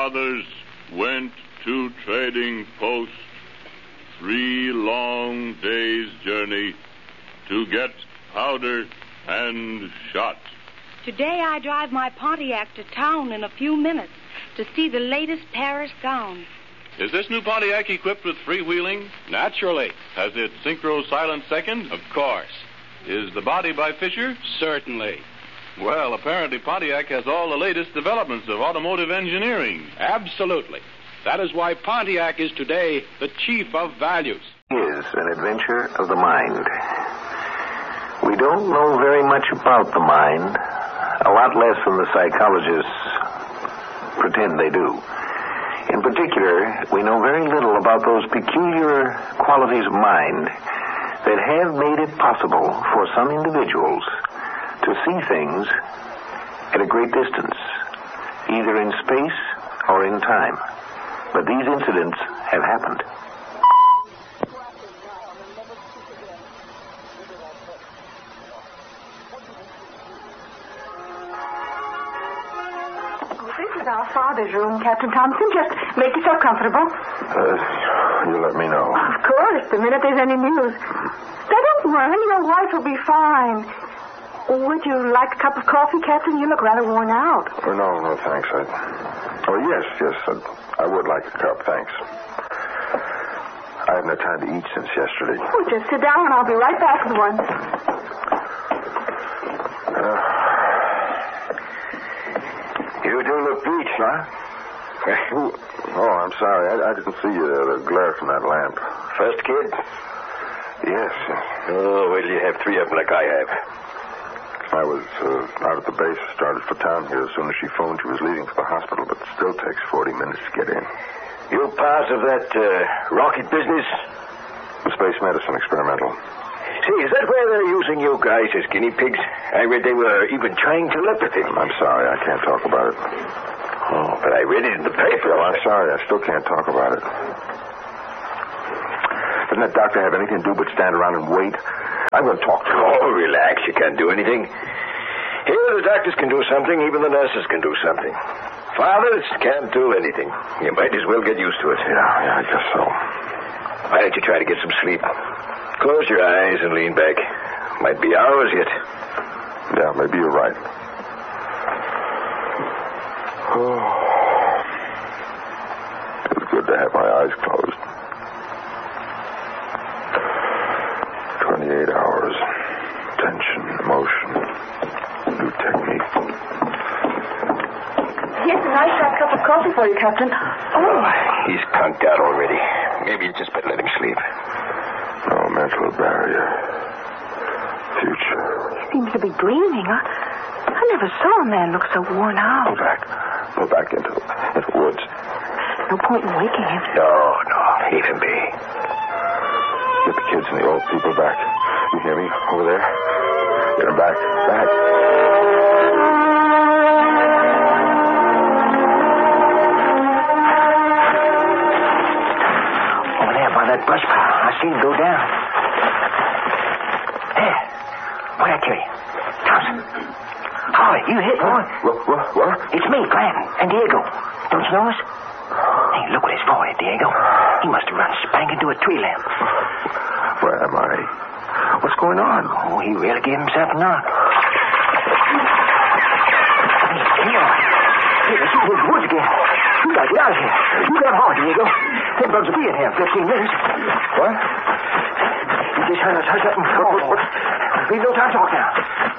brothers went to trading post 3 long days' journey to get powder and shot. Today I drive my Pontiac to town in a few minutes to see the latest Paris gown. Is this new Pontiac equipped with freewheeling? Naturally. Has it synchro silent second? Of course. Is the body by Fisher? Certainly. Well, apparently Pontiac has all the latest developments of automotive engineering. Absolutely. That is why Pontiac is today the chief of values. Is an adventure of the mind. We don't know very much about the mind, a lot less than the psychologists pretend they do. In particular, we know very little about those peculiar qualities of mind that have made it possible for some individuals to see things at a great distance, either in space or in time. But these incidents have happened. This is our father's room, Captain Thompson. Just make yourself comfortable. You let me know. Of course, the minute there's any news. Now, don't worry, your wife will be fine. Would you like a cup of coffee, Captain? You look rather worn out. Oh, no, thanks. Yes, I would like a cup, thanks. I haven't had time to eat since yesterday. Well, just sit down and I'll be right back with one. You do look bleached, huh? Oh, I'm sorry. I didn't see the glare from that lamp. First kid? Yes. Oh, wait till you have 3 of them like I have. I was out at the base, started for town here as soon as she phoned. She was leaving for the hospital, but it still takes 40 minutes to get in. You part of that rocket business? The space medicine experimental. Say, is that where they're using you guys as guinea pigs? I read they were even trying telepathy. I'm sorry, I can't talk about it. Oh, but I read it in the paper. I'm sorry, I still can't talk about it. Doesn't that doctor have anything to do but stand around and wait? I'm going to talk to him. Oh, relax. You can't do anything. Here, the doctors can do something. Even the nurses can do something. Fathers can't do anything. You might as well get used to it. Yeah, I guess so. Why don't you try to get some sleep? Close your eyes and lean back. Might be hours yet. Yeah, maybe you're right. Oh. It's good to have my eyes closed. 28 hours. Tension, emotion, new technique. Here's a nice hot cup of coffee for you, Captain. Oh, he's conked out already. Maybe you just better let him sleep. No mental barrier. Future. He seems to be dreaming. I never saw a man look so worn out. Go back into the woods. No point in waking him. No, leave him be. Get the kids and the old people back. You hear me? Over there? Get them back. Back. Over there by that brush pile. I seen him go down. There. What'd I tell you? Thompson. Holly, you hit one. What? It's me, Glenn, and Diego. Don't you know us? Hey, look at his forehead, Diego. He must have run spank into a tree limb. Where am I? What's going on? Oh, he really gave himself a knock. Hey, let's see those woods again. We gotta get out of here. You grab hard, Diego. Them bugs will be in here in 15 minutes. What? You just hush up and go. There'll be no time to talk now.